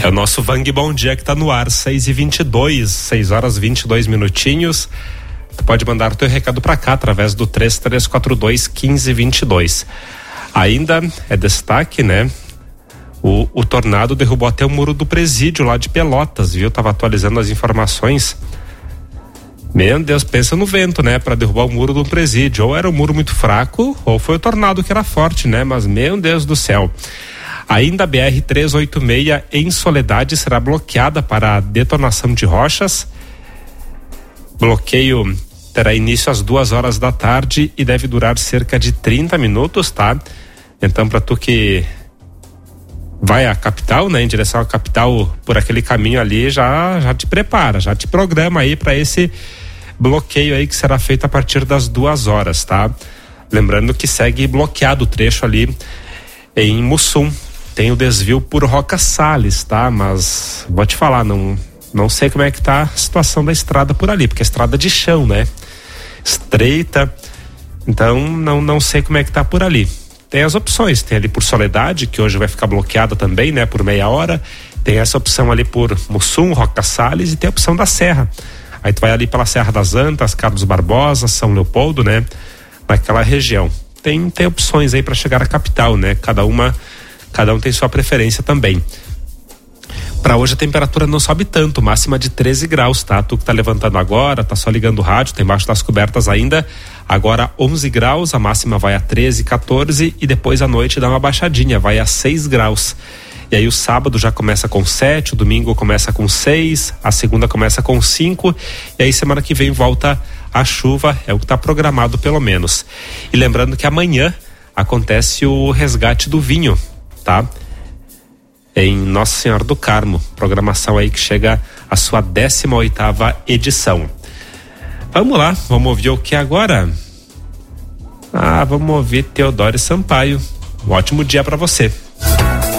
É o nosso Vang Bom Dia que tá no ar, 6h22, 6 horas 22 minutinhos. Tu pode mandar o teu recado pra cá através do 3342-1522. Ainda é destaque, né? O tornado derrubou até o muro do presídio lá de Pelotas, viu? Tava atualizando as informações. Meu Deus, pensa no vento, né? Pra derrubar o muro do presídio. Ou era um muro muito fraco, ou foi o tornado que era forte, né? Mas, meu Deus do céu. Ainda a BR-386 em Soledade será bloqueada para a detonação de rochas. Bloqueio terá início às 2h da tarde e deve durar cerca de 30 minutos, tá? Então, para tu que vai à capital, né, em direção à capital por aquele caminho ali, já te prepara, já te programa aí para esse bloqueio aí que será feito a partir das 2h, tá? Lembrando que segue bloqueado o trecho ali em Mussum. Tem o desvio por Roca Salles, tá? Mas vou te falar, não sei como é que tá a situação da estrada por ali, porque é estrada de chão, né? Estreita. Então não sei como é que tá por ali. Tem as opções, tem ali por Soledade, que hoje vai ficar bloqueada também, né? Por meia hora. Tem essa opção ali por Mussum, Roca Salles, e tem a opção da Serra. Aí tu vai ali pela Serra das Antas, Carlos Barbosa, São Leopoldo, né? Naquela região. Tem opções aí para chegar à capital, né? Cada um tem sua preferência também. Para hoje a temperatura não sobe tanto, máxima de 13 graus, tá? Tu que tá levantando agora, tá só ligando o rádio, tá embaixo das cobertas ainda. Agora 11 graus, a máxima vai a 13, 14 e depois à noite dá uma baixadinha, vai a 6 graus. E aí o sábado já começa com 7, o domingo começa com 6, a segunda começa com 5 e aí semana que vem volta a chuva, é o que tá programado pelo menos. E lembrando que amanhã acontece o resgate do vinho, tá? Em Nossa Senhora do Carmo, programação aí que chega à sua 18ª edição. Vamos lá, vamos ouvir o que agora? Vamos ouvir Teodoro Sampaio. Um ótimo dia para você.